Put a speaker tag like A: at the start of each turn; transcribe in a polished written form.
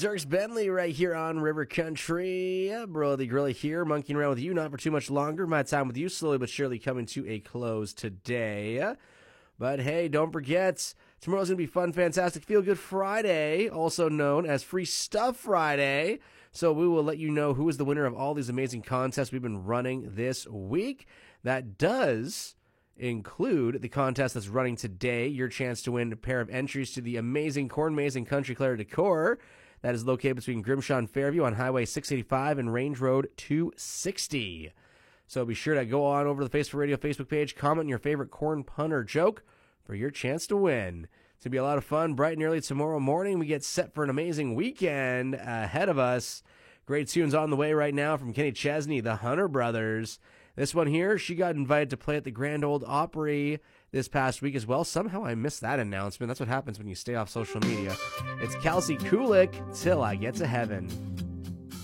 A: Dirks Bentley right here on River Country. Brody Grilly here, monkeying around with you, not for too much longer. My time with you slowly but surely coming to a close today. But hey, don't forget, tomorrow's going to be fun, fantastic, feel-good Friday, also known as Free Stuff Friday. So we will let you know who is the winner of all these amazing contests we've been running this week. That does include the contest that's running today, your chance to win a pair of entries to the amazing Corn Maze and Country Clare decor that is located between Grimshaw and Fairview on Highway 685 and Range Road 260. So be sure to go on over to the Facebook Radio Facebook page, comment your favorite corn pun or joke for your chance to win. It's going to be a lot of fun. Bright and early tomorrow morning, we get set for an amazing weekend ahead of us. Great tunes on the way right now from Kenny Chesney, the Hunter Brothers. This one here, she got invited to play at the Grand Ole Opry this past week as well. Somehow I missed that announcement. That's what happens when you stay off social media. It's Kelsey Kulik, Till I Get to Heaven.